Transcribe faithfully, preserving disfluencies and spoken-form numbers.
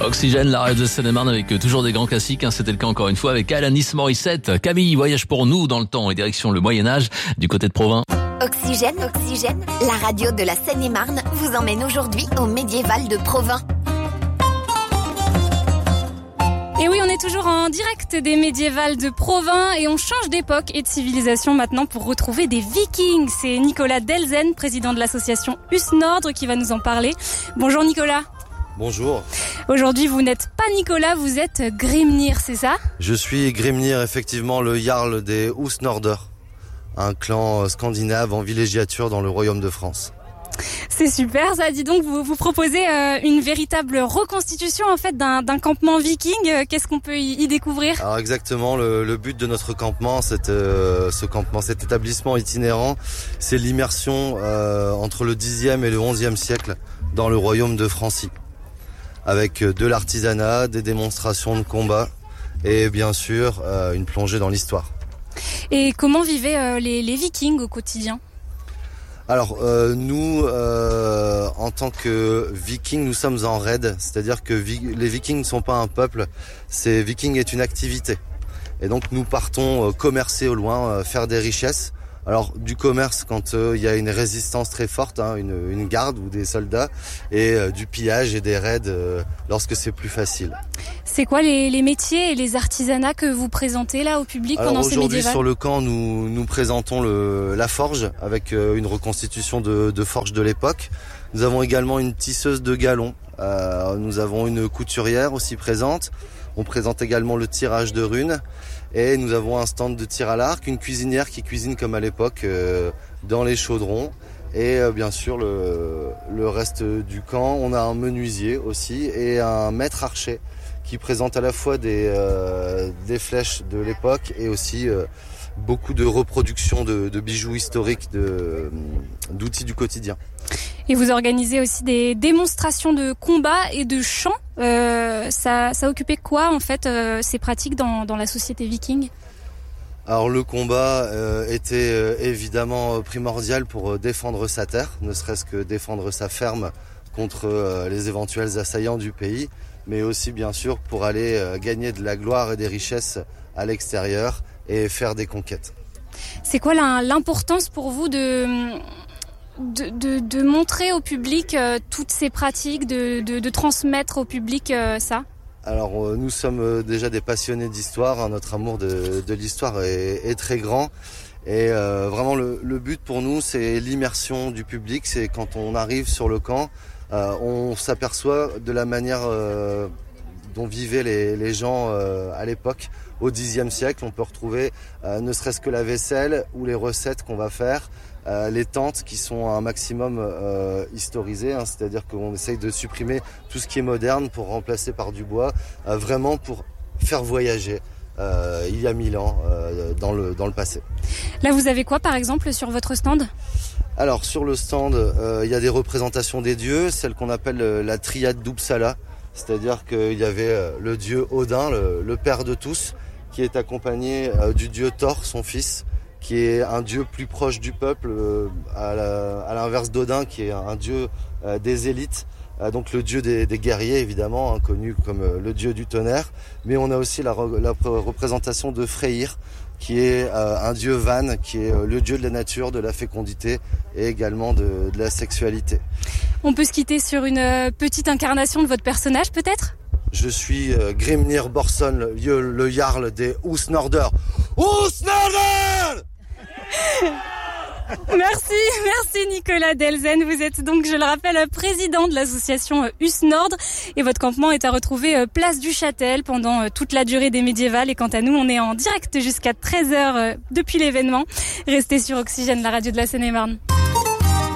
Oxygène, la radio de Seine-et-Marne avec toujours des grands classiques. Hein, c'était le cas encore une fois avec Alanis Morissette. Camille, voyage pour nous dans le temps et direction le Moyen-Âge du côté de Provins. Oxygène, Oxygène, la radio de la Seine-et-Marne vous emmène aujourd'hui au médiéval de Provins. Et oui, on est toujours en direct des médiévals de Provins et on change d'époque et de civilisation maintenant pour retrouver des vikings. C'est Nicolas Delzen, président de l'association Usnordre, qui va nous en parler. Bonjour Nicolas. Bonjour. Aujourd'hui, vous n'êtes pas Nicolas, vous êtes Grimnir, c'est ça ? Je suis Grimnir, effectivement, le jarl des Usnordr, un clan scandinave en villégiature dans le royaume de France. C'est super, ça. Dis donc, vous, vous proposez euh, une véritable reconstitution en fait d'un, d'un campement viking. Qu'est-ce qu'on peut y, y découvrir ? Alors exactement, le, le but de notre campement, cette, euh, ce campement, cet établissement itinérant, c'est l'immersion euh, entre le dixième et le onzième siècle dans le royaume de Francie, avec de l'artisanat, des démonstrations de combat et bien sûr euh, une plongée dans l'histoire. Et comment vivaient euh, les, les vikings au quotidien ? Alors euh, nous, euh, en tant que vikings, nous sommes en raid, c'est-à-dire que vi- les vikings ne sont pas un peuple, c'est viking est une activité. Et donc nous partons euh, commercer au loin, euh, faire des richesses. Alors du commerce quand il euh, y a une résistance très forte, hein, une, une garde ou des soldats, et euh, du pillage et des raids euh, lorsque c'est plus facile. C'est quoi les, les métiers et les artisanats que vous présentez là au public Alors, pendant ces médiévals ? Aujourd'hui sur le camp, nous, nous présentons le, la forge avec euh, une reconstitution de, de forge de l'époque. Nous avons également une tisseuse de galons. Euh, nous avons une couturière aussi présente. On présente également le tirage de runes. Et nous avons un stand de tir à l'arc, une cuisinière qui cuisine comme à l'époque euh, dans les chaudrons. Et euh, bien sûr le, le reste du camp, on a un menuisier aussi et un maître archer qui présente à la fois des, euh, des flèches de l'époque et aussi euh, beaucoup de reproductions de, de bijoux historiques, de, d'outils du quotidien. Et vous organisez aussi des démonstrations de combat et de chant. Euh, ça, ça occupait quoi en fait euh, ces pratiques dans, dans la société viking ? Alors le combat euh, était euh, évidemment primordial pour euh, défendre sa terre, ne serait-ce que défendre sa ferme contre euh, les éventuels assaillants du pays, mais aussi bien sûr pour aller euh, gagner de la gloire et des richesses à l'extérieur et faire des conquêtes. C'est quoi la, l'importance pour vous de... De, de, de montrer au public euh, toutes ces pratiques, de, de, de transmettre au public euh, ça ? Alors euh, nous sommes euh, déjà des passionnés d'histoire, hein, notre amour de, de l'histoire est, est très grand et euh, vraiment le, le but pour nous c'est l'immersion du public, c'est quand on arrive sur le camp, euh, on s'aperçoit de la manière euh, dont vivaient les, les gens euh, à l'époque. Au dixième siècle, on peut retrouver euh, ne serait-ce que la vaisselle ou les recettes qu'on va faire, euh, les tentes qui sont un maximum euh, historisées, hein, c'est-à-dire qu'on essaye de supprimer tout ce qui est moderne pour remplacer par du bois, euh, vraiment pour faire voyager euh, il y a mille ans euh, dans le, dans le passé. Là, vous avez quoi par exemple sur votre stand ? Alors sur le stand, euh, il y a des représentations des dieux, celle qu'on appelle euh, la triade d'Uppsala, c'est-à-dire qu'il y avait euh, le dieu Odin, le, le père de tous, qui est accompagné euh, du dieu Thor, son fils, qui est un dieu plus proche du peuple, euh, à, la, à l'inverse d'Odin, qui est un dieu euh, des élites, euh, donc le dieu des, des guerriers évidemment, hein, connu comme euh, le dieu du tonnerre. Mais on a aussi la, la représentation de Freyr, qui est euh, un dieu Van, qui est euh, le dieu de la nature, de la fécondité et également de, de la sexualité. On peut se quitter sur une euh, petite incarnation de votre personnage peut-être ? Je suis euh, Grimnir Borson, le, le jarl des Usnordr. Usnordr! Merci, merci Nicolas Delzen. Vous êtes donc, je le rappelle, président de l'association Usnordre et votre campement est à retrouver place du Châtel pendant toute la durée des médiévals. Et quant à nous, on est en direct jusqu'à treize heures depuis l'événement. Restez sur Oxygène, la radio de la Seine-et-Marne.